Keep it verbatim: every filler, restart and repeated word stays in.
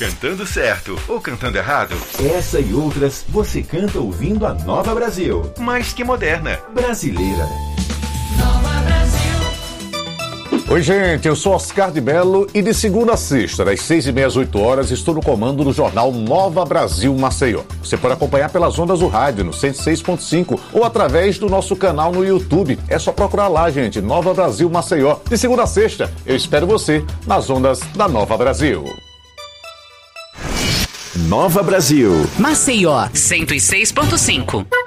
Cantando certo ou cantando errado? Essa e outras você canta ouvindo a Nova Brasil. Mais que moderna. Brasileira. Nova Brasil. Oi, gente, eu sou Oscar de Mello e de segunda a sexta, das seis e meia às oito horas, estou no comando do jornal Nova Brasil Maceió. Você pode acompanhar pelas ondas do rádio no cento e seis ponto cinco ou através do nosso canal no YouTube. É só procurar lá, gente, Nova Brasil Maceió. De segunda a sexta, eu espero você nas ondas da Nova Brasil. Nova Brasil. Maceió, cento e seis ponto cinco.